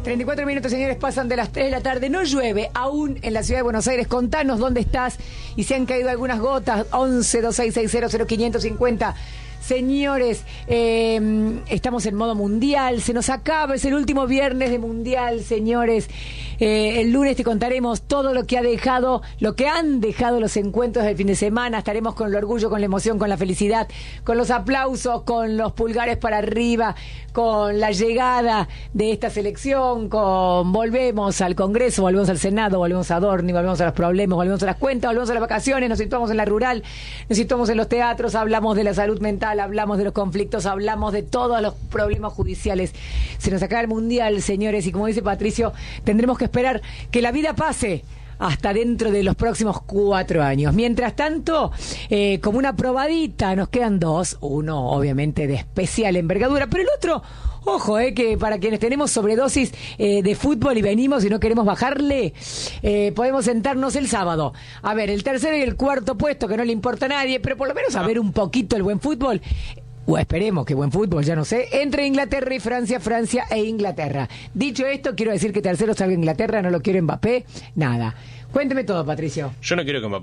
34 minutos, señores, pasan de las 3 de la tarde. No llueve aún en la ciudad de Buenos Aires. Contanos dónde estás y si han caído algunas gotas. 11-2660-0550. Señores, estamos en modo mundial. Se nos acaba, es el último viernes de mundial, señores. El lunes te contaremos todo lo que han dejado los encuentros del fin de semana. Estaremos con el orgullo, con la emoción, con la felicidad, con los aplausos, con los pulgares para arriba, con la llegada de esta selección, volvemos al Congreso, volvemos al Senado, volvemos a Dorni, volvemos a los problemas, volvemos a las cuentas, volvemos a las vacaciones, nos situamos en la rural, nos situamos en los teatros, hablamos de la salud mental, hablamos de los conflictos, hablamos de todos los problemas judiciales. Se nos acaba el mundial, señores, y como dice Patricio, tendremos que esperar que la vida pase hasta dentro de los próximos 4 años. Mientras tanto, como una probadita, nos quedan 2, uno obviamente de especial envergadura, pero el otro, ojo, que para quienes tenemos sobredosis de fútbol y venimos y no queremos bajarle, podemos sentarnos el sábado a ver el tercero y el cuarto puesto, que no le importa a nadie, pero por lo menos a ver un poquito el buen fútbol. O esperemos que buen fútbol, ya no sé, entre Inglaterra y Francia, Francia e Inglaterra. Dicho esto, quiero decir que tercero salga Inglaterra, no lo quiero Mbappé, nada. Cuénteme todo, Patricio. Yo no quiero que Mbappé